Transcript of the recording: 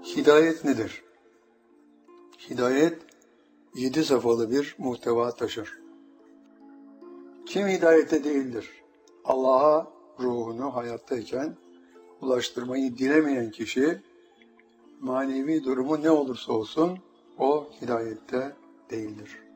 Hidayet nedir? Hidayet 7 safhalı bir muhteva taşır. Kim hidayette değildir? Allah'a ruhunu hayattayken ulaştırmayı dilemeyen kişi, manevi durumu ne olursa olsun o hidayette değildir.